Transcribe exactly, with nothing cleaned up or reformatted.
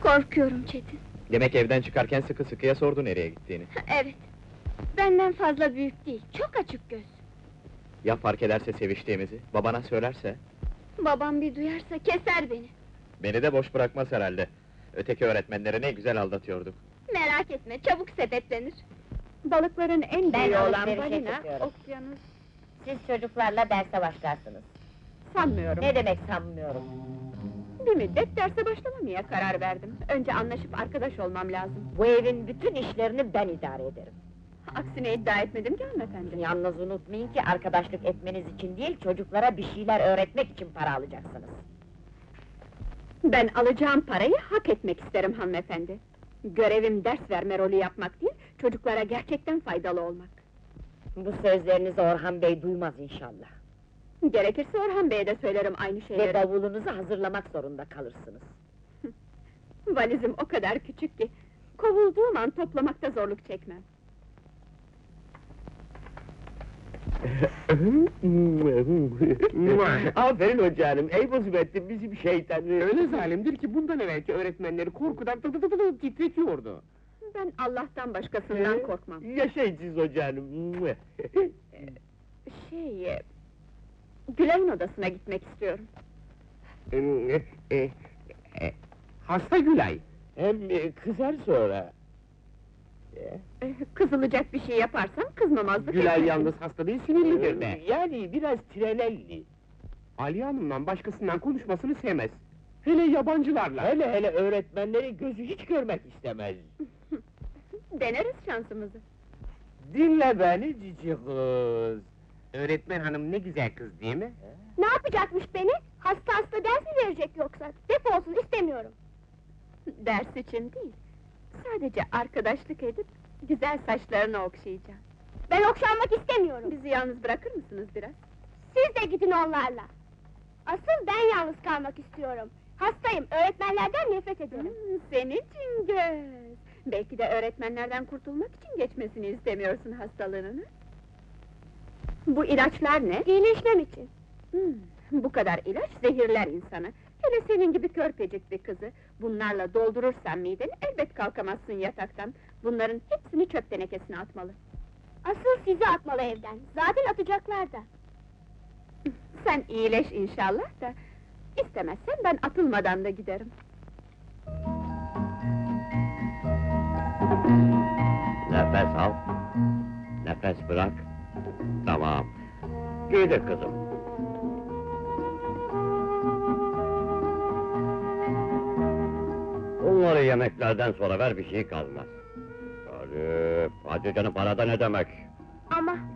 Korkuyorum Çetin. Demek evden çıkarken sıkı sıkıya sordu nereye gittiğini. Evet. Benden fazla büyük değil, çok açık göz. Ya fark ederse seviştiğimizi, babana söylerse? Babam bir duyarsa keser beni. Beni de boş bırakmaz herhalde. Öteki öğretmenleri ne güzel aldatıyorduk. Merak etme, çabuk sepetlenir. Balıkların en Ben büyüğü olan alışverişe balina, çıkıyorum. okyanus... Siz çocuklarla derse başlarsınız. Sanmıyorum. Ne demek sanmıyorum? Bir müddet derse başlamamaya karar verdim. Önce anlaşıp arkadaş olmam lazım. Bu evin bütün işlerini ben idare ederim. Aksine iddia etmedim ki hanımefendi. Yalnız unutmayın ki arkadaşlık etmeniz için değil, çocuklara bir şeyler öğretmek için para alacaksınız. Ben alacağım parayı hak etmek isterim hanımefendi. Görevim ders verme rolü yapmak değil, çocuklara gerçekten faydalı olmak. Bu sözlerinizi Orhan Bey duymaz inşallah. Gerekirse Orhan Bey'e de söylerim aynı Ve şeyleri. bavulunuzu hazırlamak zorunda kalırsınız. Valizim o kadar küçük ki, kovulduğum an toplamakta zorluk çekmem. Aferin hocam, ey bozumettin bizim şeytan! Öyle zalimdir ki bundan evvelki öğretmenleri korkudan dı dı dı dı titretiyordu. Ben Allah'tan başkasından korkmam. Yaşayın hocam! Şey... e, Gülay'ın odasına gitmek istiyorum. Hasta Gülay. Hem e, kızar sonra! Eh, Kızılacak bir şey yaparsam kızmamazlık Gülay etmezsin. yalnız hasta değil, sinirlidir de. Yani biraz trelelli! Aliye Hanım'la başkasından konuşmasını sevmez. Hele yabancılarla. Hele hele öğretmenleri gözü hiç görmek istemez! Deneriz şansımızı. Dinle beni cici kız! Öğretmen hanım ne güzel kız değil mi? Ne yapacakmış beni? Hasta hasta ders mi verecek yoksa? Defolsun, istemiyorum! Ders için değil, sadece arkadaşlık edip güzel saçlarını okşayacağım. Ben okşanmak istemiyorum. Bizi yalnız bırakır mısınız biraz? Siz de gidin onlarla. Asıl ben yalnız kalmak istiyorum. Hastayım, öğretmenlerden nefret ediyorum. Hmm, senin Cingöz! Belki de öğretmenlerden kurtulmak için geçmesini istemiyorsun hastalığını. Bu ilaçlar ne? İyileşmem için. Hmm, bu kadar ilaç zehirler insanı. Hele senin gibi körpecik bir kızı, bunlarla doldurursan mideni, elbet kalkamazsın yataktan. Bunların hepsini çöp tenekesine atmalı. Asıl sizi atmalı evden. Zaten atacaklar da. Sen iyileş inşallah da, istemezsen ben atılmadan da giderim. Nefes al, nefes bırak. Tamam. Giydir kızım. Bunları yemeklerden sonra ver, bir şey kalmaz. Hadi, hadi canım, parada ne demek? Ama